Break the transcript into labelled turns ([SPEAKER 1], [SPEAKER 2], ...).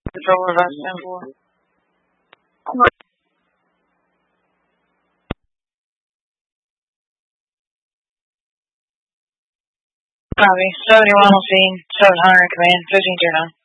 [SPEAKER 1] Control reverse 10-4. Copy. 71 on scene. 700 command. 15-9.